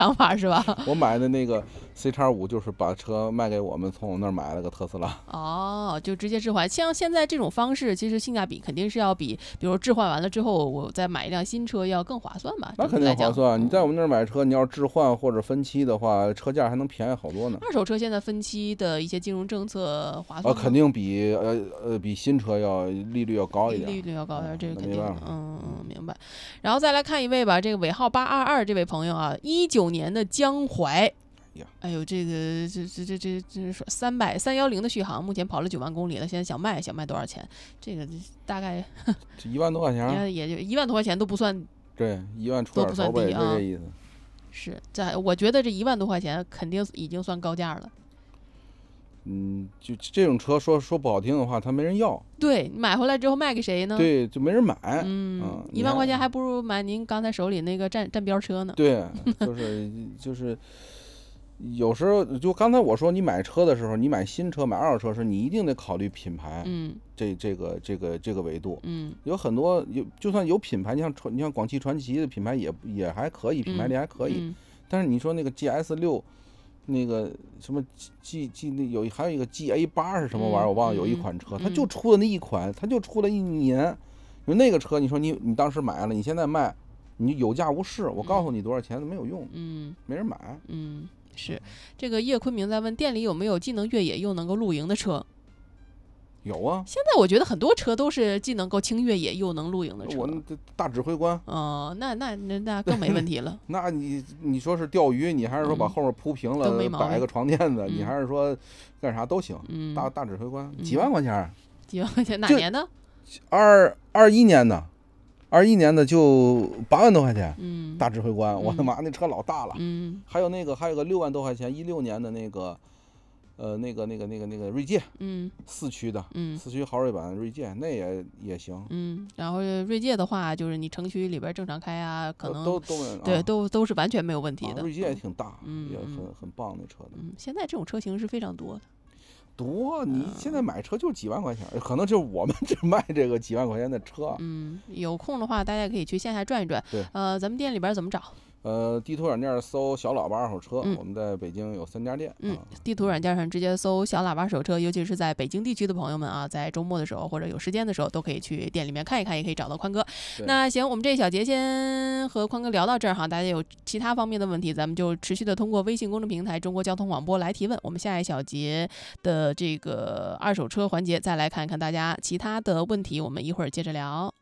想法是吧？ 我买的那个 C-5就是把车卖给我们，从我那儿买了个特斯拉。 哦，就直接置换。像现在这种方式，其实性价比肯定是要比如置换完了之后，我再买一辆新车要更划算吧？ 那肯定划算。你在我们那儿买车，你要置换或者分期的话，车价还能便宜好多呢。 二手车现在分期的一些金融政策划算吗？ 肯定比比新车要利率要高一点。 利率要高一点，这个肯定的。明白。然后再来看一位吧，这个尾号822这位朋友啊，19年的江淮。哎呦，这个这310的续航，目前跑了9万公里了，现在想卖多少钱？这个大概 1万多块钱， 也就1万多块钱都不算， 对，1万出点头呗，是这意思。 是我觉得这1万多块钱肯定已经算高价了。 就这种车说不好听的话，它没人要。 对，你买回来之后卖给谁呢？ 对，就没人买。 1万块钱还不如买您刚才手里那个站标车呢。 对，就是。有时候就刚才我说，你买车的时候，你买新车、买二手车时，你一定得考虑品牌。这个维度。有很多就算有品牌，你像广汽传祺的品牌也还可以，品牌力还可以。但是你说那个 GS6，那个什么还有一个 GA8是什么玩意儿，我忘了。有一款车，它就出了那一款，它就出了1年。那个车，你说你当时买了，你现在卖，你有价无市。我告诉你多少钱都没有用。没人买。 是这个叶昆明在问店里有没有既能越野又能够露营的车。 有啊， 现在我觉得很多车都是既能够轻越野又能露营的车。 我大指挥官。 那更没问题了。 那你说是钓鱼，你还是说把后面铺平了，摆个床垫子，你还是说干啥都行。大指挥官几万块钱。 几万块钱哪年的 ？21年的。21年的就8万多块钱。大指挥官，我的妈，那车老大了。还有个6万多块钱，16年的那个锐界。4驱的。4驱豪锐版锐界那也行。 然后锐界的话，就是你城区里边正常开啊，可能对都是完全没有问题的。 锐界也挺大，也很棒那车的。 现在这种车型是非常多的。 你现在买车就几万块钱，可能就是我们只卖这个几万块钱的车。 有空的话大家可以去线下转一转。 对， 咱们店里边怎么找？ 地图软件搜小喇叭二手车。我们在北京有3家店。 地图软件上直接搜小喇叭二手车，尤其是在北京地区的朋友们啊，在周末的时候或者有时间的时候都可以去店里面看一看，也可以找到宽哥。那行，我们这一小节先和宽哥聊到这儿哈，大家有其他方面的问题，咱们就持续的通过微信公众平台中国交通广播来提问。我们下一小节的这个二手车环节再来看看大家其他的问题，我们一会儿接着聊。